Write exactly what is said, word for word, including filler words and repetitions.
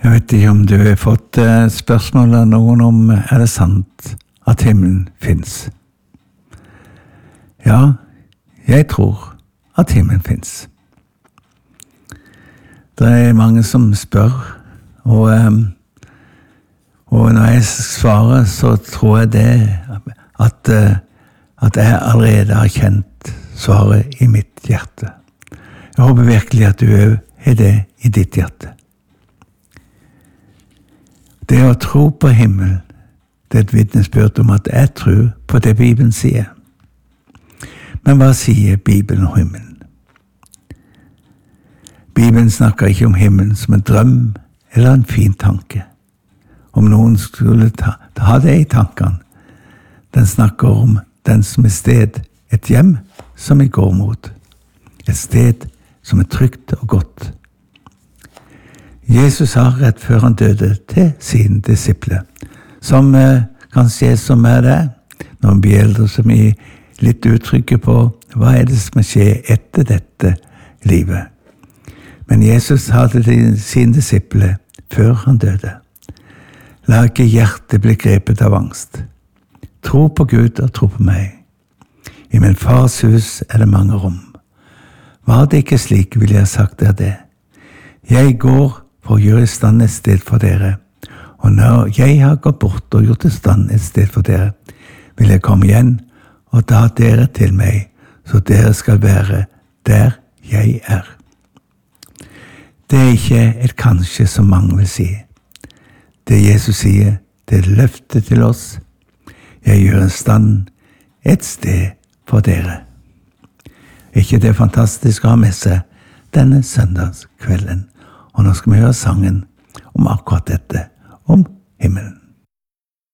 Jeg vet ikke om du har fått eh, spørsmål av noen om er det sant at himmelen finnes? Ja, jeg tror at himmelen finnes. Det er mange som spør, og, eh, og når jeg svarer, så tror jeg det at, eh, at jeg allerede har kjent svaret i mitt hjerte. Jeg håper virkelig at du har det i ditt hjerte. Det å tro på himmelen, det er et vitnesbyrd om at jeg tror på det Bibelen sier. Men hva sier Bibelen om himmelen? Bibelen snakker ikke om himmelen som en drøm eller en fin tanke. Om noen skulle ta, ha det i tankene. Den snakker om den som er sted, et hjem som vi går mot. Et sted som er trygt og godt. Jesus sa rett før han døde til sine disipler, som eh, kanskje som er det, når han blir eldre, som er litt utrygge på hva er det som skjer etter dette livet. Men Jesus sa til sine disipler før han døde: la ikke hjertet bli grepet av angst. Tro på Gud og tro på meg. I min fars hus er det mange rom. Var det ikke slik, ville jeg sagt dere det. Jeg går for å gjøre i stand et sted for dere, og når jeg har gått bort og gjort i stand et sted for dere, vil jeg komme igjen og ta dere til meg, så dere skal være der jeg er. Det er ikke et kanskje som mange vil si. Det Jesus sier, det er løftet til oss. Jeg gjør en stand et sted for dere. Er ikke det fantastisk å ha med seg denne søndagskvelden? Og nå skal vi høre sangen om akkurat dette, om himmelen.